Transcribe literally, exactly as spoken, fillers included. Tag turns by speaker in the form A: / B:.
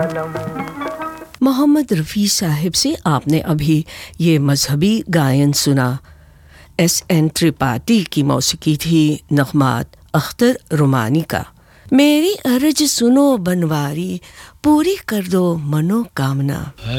A: मोहम्मद रफ़ी साहिब से आपने अभी ये मजहबी गायन सुना। एस एन त्रिपाठी की मौसीकी थी नग़मात अख्तर रुमानी का। मेरी अर्ज सुनो बनवारी, पूरी कर दो मनोकामना।